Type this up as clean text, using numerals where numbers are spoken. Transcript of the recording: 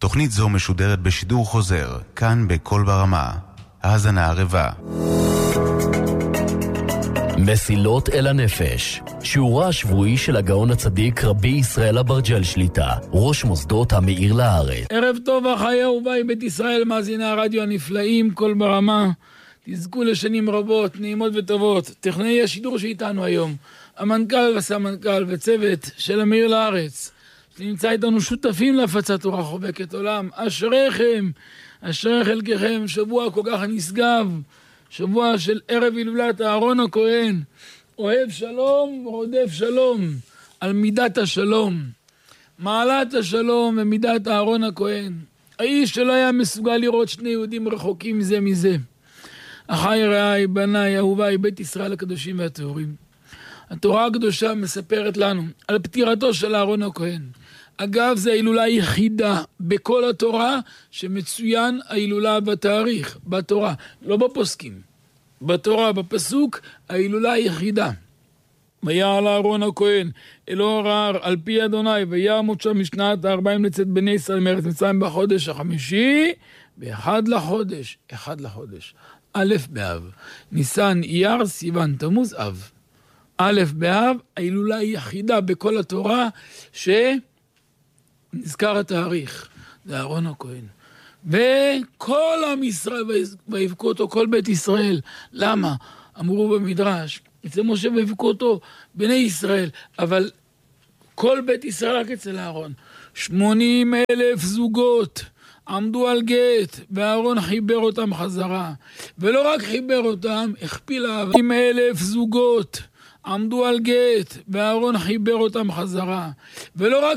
תוכנית זו משודרת בשידור חוזר, כאן בכל ברמה. האזנה ערבה. מסילות אל הנפש, שיעורה השבועי של הגאון הצדיק רבי ישראל אברג'ל שליטה, ראש מוסדות המאיר לארץ. ערב טוב אחי אהוביי בית ישראל, מאזיני הרדיו הנפלאים, כל ברמה. תזכו לשנים רבות, נעימות וטובות. טכנאי השידור שאיתנו היום, המנכ"ל והסמנכ"ל וצוות של המאיר לארץ, שנמצא איתנו שותפים להפצת תורה חובקת עולם. אשריכם, אשרי חלקכם, שבוע כל כך נשגב, שבוע של ערב הילולת אהרון הכהן, אוהב שלום ורודף שלום, על מידת השלום, מעלת השלום ומידת אהרון הכהן, האיש שלא היה מסוגל לראות שני יהודים רחוקים זה מזה. אחי רעי, בניי, אהוביי, בית ישראל הקדושים והטהורים, התורה הקדושה מספרת לנו על פטירתו של אהרון הכהן. אגב, זה ההילולה היחידה בכל התורה שמצוין ההילולה בתאריך, בתורה, לא בפוסקים. בתורה, בפסוק, ההילולה היחידה. ויעל אהרון הכהן אל אור ההר על פי אדוני, ויעמוד שם משנת 40 לצאת בני ישראל מארץ מצרים בחודש החמישי, באחד לחודש, א' באב, ניסן, אייר, סיוון, תמוז, אב. א' באב, ההילולה היחידה בכל התורה שנזכר התאריך, זה אהרון הכהן. וכל עם ישראל ויבכו אותו, כל בית ישראל. למה? אמרו במדרש, אצל משה ויבכו אותו בני ישראל, אבל כל בית ישראל רק אצל אהרון. 80,000 זוגות עמדו על גט, ואהרון חיבר אותם חזרה. ולא רק חיבר אותם, הכפיל 40,000 זוגות עמדו על גט, ואהרון חיבר אותם חזרה. ולא רק